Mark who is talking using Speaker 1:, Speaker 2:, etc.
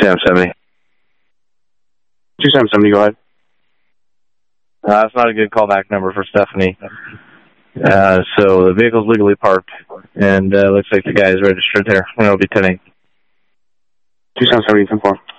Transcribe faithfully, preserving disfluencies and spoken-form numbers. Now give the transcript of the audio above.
Speaker 1: Sam seventy.
Speaker 2: two seven seventy, go ahead.
Speaker 1: Uh, that's not a good callback number for Stephanie. Uh, so the vehicle's legally parked, and uh, looks like the guy is registered there. And it'll be ten eight.
Speaker 2: two seven seventy, ten four.